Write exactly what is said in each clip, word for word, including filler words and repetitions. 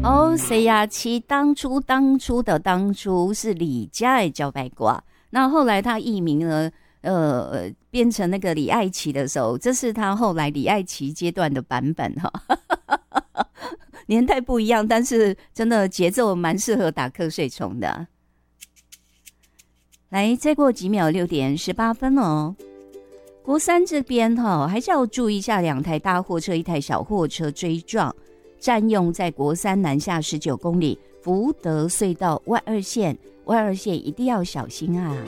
哦，谁呀？其当初当初的当初是李家的茭白瓜，那后来他艺名呢，呃，变成那个李爱琪的时候，这是他后来李爱琪阶段的版本哈。年代不一样，但是真的节奏蛮适合打瞌睡虫的。来，再过几秒，六点十八分哦。国三这边哈，还是要注意一下，两台大货车、一台小货车追撞，占用在国三南下十九公里福德隧道外二线，外二线一定要小心啊！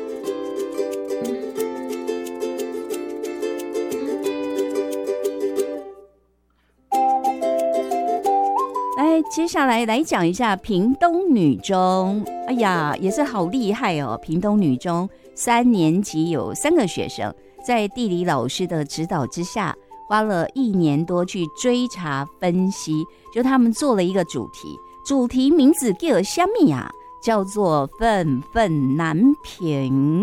来，接下来来讲一下屏东女中。哎呀，也是好厉害哦！屏东女中三年级有三个学生，在地理老师的指导之下，花了一年多去追查分析，就他们做了一个主题，主题名字叫什么啊？叫做愤愤难平。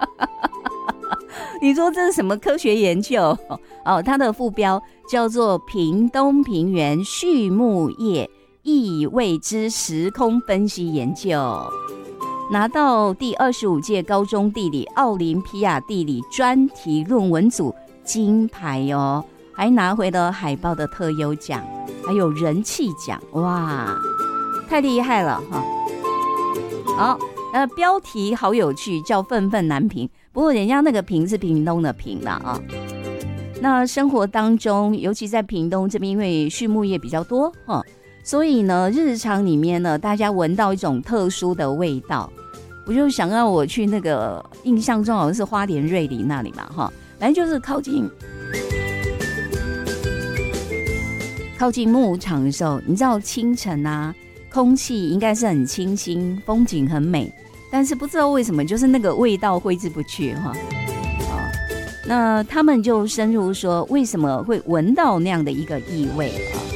你说这是什么科学研究？哦，它的副标叫做屏东平原畜牧业异未知时空分析研究，拿到第二十五届高中地理奥林匹亚地理专题论文组金牌哦，还拿回了海报的特优奖，还有人气奖，哇，太厉害了哈！好，呃，标题好有趣，叫愤愤难平。不过人家那个平是屏东的平啦啊。那生活当中，尤其在屏东这边，因为畜牧业比较多哈，所以呢，日常里面呢，大家闻到一种特殊的味道。我就想让我去那个，印象中好像是花莲瑞里那里嘛哈，反正就是靠近靠近牧场的时候，你知道清晨啊，空气应该是很清新，风景很美。但是不知道为什么，就是那个味道挥之不去哈。那他们就深入说，为什么会闻到那样的一个异味啊？